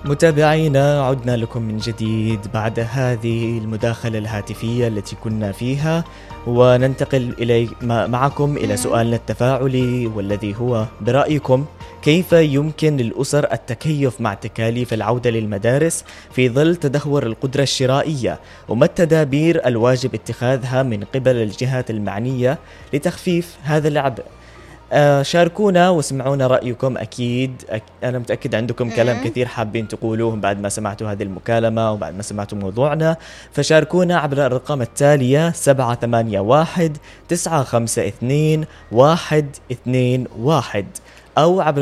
متابعينا، عدنا لكم من جديد بعد هذه المداخلة الهاتفية التي كنا فيها، وننتقل معكم إلى إمم. سؤالنا التفاعلي، والذي هو: برأيكم كيف يمكن للأسر التكيف مع تكاليف العودة للمدارس في ظل تدهور القدرة الشرائية؟ وما التدابير الواجب اتخاذها من قبل الجهات المعنية لتخفيف هذا العبء؟ شاركونا واسمعونا رأيكم. أكيد أنا متأكد عندكم كلام إمم. كثير حابين تقولوه بعد ما سمعتوا هذه المكالمة وبعد ما سمعتوا موضوعنا، فشاركونا عبر الرقم التالية 781 952 121 أو عبر